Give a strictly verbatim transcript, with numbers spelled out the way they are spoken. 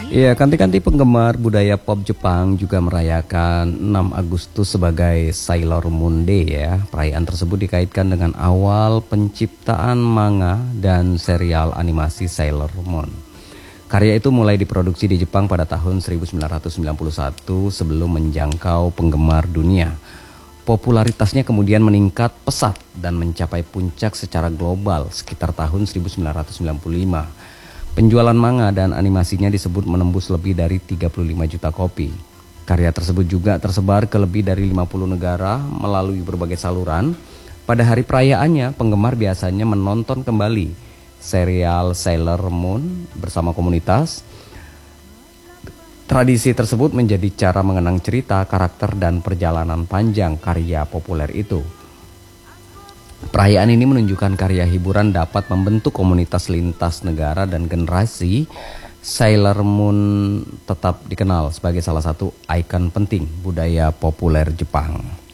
Ya, kanti-kanti penggemar budaya pop Jepang juga merayakan enam Agustus sebagai Sailor Moon Day ya. Perayaan tersebut dikaitkan dengan awal penciptaan manga dan serial animasi Sailor Moon. Karya itu mulai diproduksi di Jepang pada tahun seribu sembilan ratus sembilan puluh satu sebelum menjangkau penggemar dunia. Popularitasnya kemudian meningkat pesat dan mencapai puncak secara global sekitar tahun seribu sembilan ratus sembilan puluh lima. Penjualan manga dan animasinya disebut menembus lebih dari tiga puluh lima juta kopi. Karya tersebut juga tersebar ke lebih dari lima puluh negara melalui berbagai saluran. Pada hari perayaannya, penggemar biasanya menonton kembali serial Sailor Moon bersama komunitas. Tradisi tersebut menjadi cara mengenang cerita, karakter, dan perjalanan panjang karya populer itu. Perayaan ini menunjukkan karya hiburan dapat membentuk komunitas lintas negara dan generasi. Sailor Moon tetap dikenal sebagai salah satu ikon penting budaya populer Jepang.